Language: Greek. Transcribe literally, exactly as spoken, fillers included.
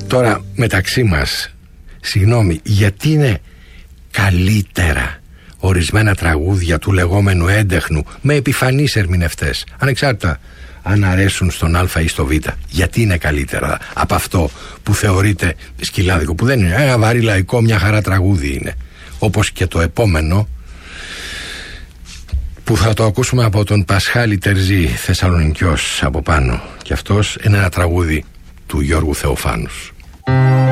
Τώρα μεταξύ μας, συγγνώμη, γιατί είναι καλύτερα ορισμένα τραγούδια του λεγόμενου έντεχνου με επιφανείς ερμηνευτές, ανεξάρτητα αν αρέσουν στον Α ή στο Β, γιατί είναι καλύτερα από αυτό που θεωρείται σκυλάδικο, που δεν είναι ένα βαρύ λαϊκό, μια χαρά τραγούδι είναι, όπως και το επόμενο που θα το ακούσουμε από τον Πασχάλη Τερζή, Θεσσαλονικιός από πάνω, και αυτός είναι ένα τραγούδι του Γιώργου Θεοφάνους.